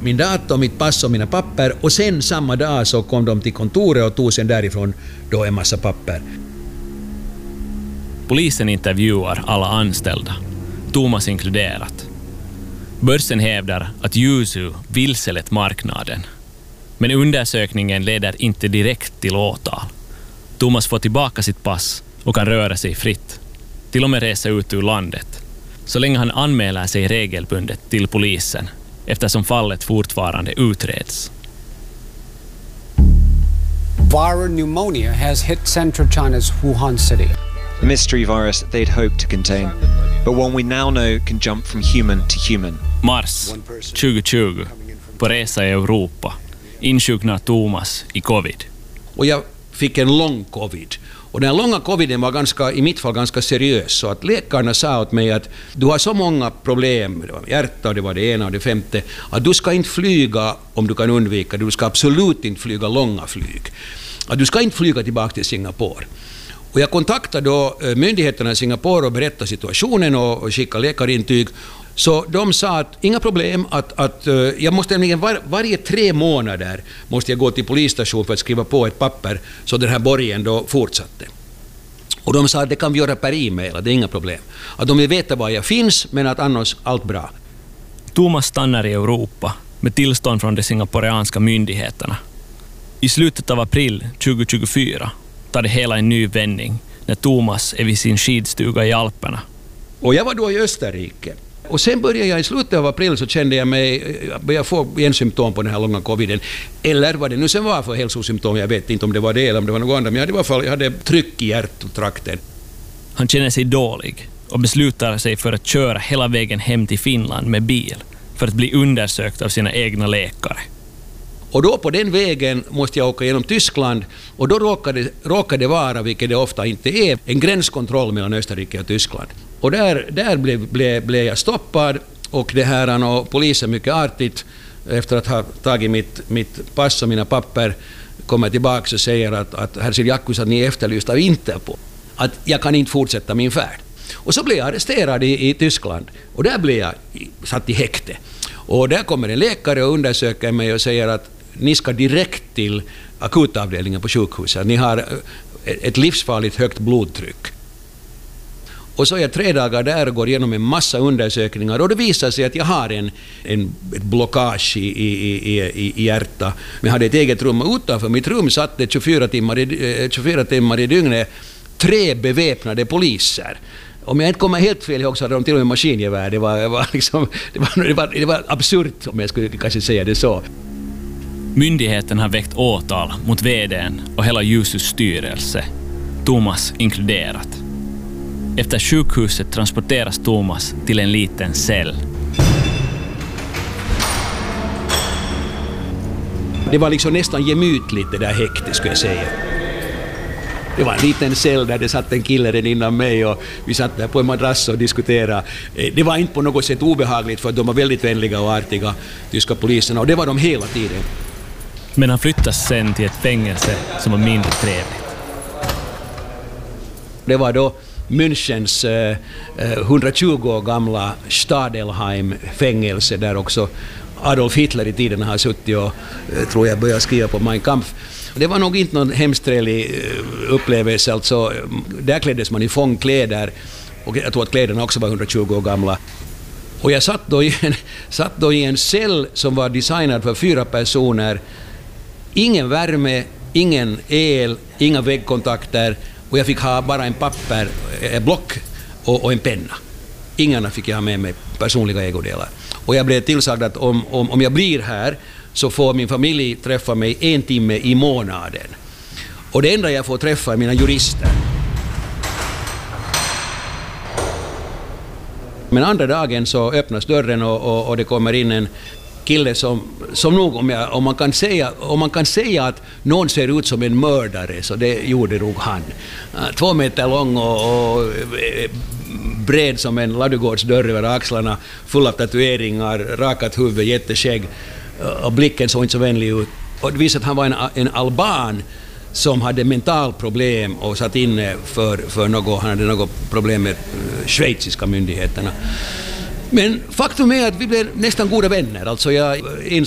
min dator, mitt pass och mina papper, och sen samma dag så kom de till kontoret och tog sen därifrån då en massa papper. Polisen intervjuar alla anställda, Thomas inkluderat. Börsen hävdar att Yuzu vilselett marknaden. Men undersökningen leder inte direkt till åtal. Thomas får tillbaka sitt pass och kan röra sig fritt. Till och med resa ut ur landet. Så länge han anmäler sig regelbundet till polisen, eftersom fallet fortfarande utreds. Viral pneumonia has hit central China's Wuhan city. A mystery virus they'd hoped to contain, but one we now know can jump from human to human. Mars 2020, på resa i Europa, insjuknar Thomas i covid. Och jag fick en lång covid. Och den långa coviden var i mitt fall ganska seriös, så att läkarna sa åt mig att du har så många problem, det var hjärta och det var det ena och det femte, att du ska inte flyga om du kan undvika, du ska absolut inte flyga långa flyg. Att du ska inte flyga tillbaka till Singapore. Och jag kontaktade då myndigheterna i Singapore och berättade situationen och skickade läkarintyg. Så de sa att inga problem, att jag måste nämligen varje 3 månader måste jag gå till polisstation för att skriva på ett papper, så den här borgen då fortsatte. Och de sa att det kan vi göra per e-mail, det är inga problem. Att de vill veta var jag finns, men att annars allt bra. Thomas stannar i Europa med tillstånd från de singaporeanska myndigheterna. I slutet av april 2024 tar det hela en ny vändning när Thomas är vid sin skidstuga i Alperna. Och jag var då i Österrike. Och sen började jag i slutet av april, så kände jag började få en symptom på den här långa coviden. Eller vad det nu sen var för hälsosymptom, jag vet inte om det var det eller om det var något annat, men jag hade tryck i hjärttrakten. Han känner sig dålig och beslutar sig för att köra hela vägen hem till Finland med bil för att bli undersökt av sina egna läkare. Och då på den vägen måste jag åka genom Tyskland, och då råkade det vara, vilket det ofta inte är, en gränskontroll mellan Österrike och Tyskland. Och där blev jag stoppad, och det här och polisen mycket artigt, efter att ha tagit mitt pass och mina papper, kommer tillbaka och säger att herr Siljakus, att ni är efterlyst av Interpol, att jag kan inte fortsätta min färd. Och så blev jag arresterad i Tyskland, och där blev jag satt i häkte. Och där kommer en läkare och undersöker mig och säger att ni ska direkt till akutavdelningen på sjukhuset. Ni har ett livsfarligt högt blodtryck. Och så är jag 3 dagar där och går igenom en massa undersökningar, och det visar sig att jag har ett blockage i hjärta. Men jag hade ett eget rum, och utanför mitt rum satt det 24 timmar i dygnet 3 beväpnade poliser. Om jag inte kommer helt fel ihåg så hade de till och med maskingevär. Det var absurt, om jag skulle kanske säga det så. Myndigheten har väckt åtal mot vd:n och hela Yuzus styrelse, Thomas inkluderat. Efter sjukhuset transporteras Thomas till en liten cell. Det var liksom nästan gemytligt, det där häktet, skulle jag säga. Det var en liten cell där det satt en kille innan mig, och vi satt där på en madrass och diskuterade. Det var inte på något sätt obehagligt, för de var väldigt vänliga och artiga, tyska poliserna, och det var de hela tiden. Men han flyttas sen till ett fängelse som var mindre trevligt. Det var då Münchens 120 år gamla Stadelheim-fängelse, där också Adolf Hitler i tiden har suttit och tror jag började skriva på Mein Kampf. Det var nog inte någon hemskt trevlig upplevelse. Alltså, där kläddes man i fångkläder, och jag tror att kläderna också var 120 år gamla. Och jag satt då i en cell som var designad för 4 personer. Ingen värme, ingen el, inga väggkontakter, och jag fick ha bara en block och en penna. Ingarna fick jag ha med mig personliga ägodelar. Och jag blev tillsagd att om jag blir här så får min familj träffa mig 1 timme i månaden. Och det enda jag får träffa är mina jurister. Men andra dagen så öppnas dörren och det kommer in en kille som nog, om man kan säga att någon ser ut som en mördare, så det gjorde nog han. 2 meter lång och bred som en ladugårdsdörr över axlarna, full av tatueringar, rakat huvud, jätteskägg, och blicken såg inte så vänlig ut. Och det visade att han var en alban som hade mentalproblem och satt inne för något, han hade något problem med schweiziska myndigheterna. Men faktum är att vi blev nästan goda vänner. Alltså jag